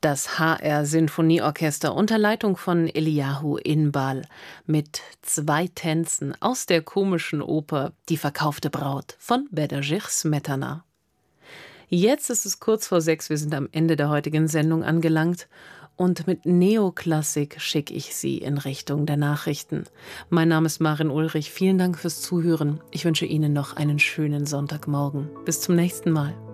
Das HR-Sinfonieorchester unter Leitung von Eliyahu Inbal mit 2 Tänzen aus der komischen Oper Die verkaufte Braut von Bedřich Smetana. Jetzt ist es kurz vor 6, wir sind am Ende der heutigen Sendung angelangt und mit Neoklassik schicke ich Sie in Richtung der Nachrichten. Mein Name ist Maren Ulrich, vielen Dank fürs Zuhören. Ich wünsche Ihnen noch einen schönen Sonntagmorgen. Bis zum nächsten Mal.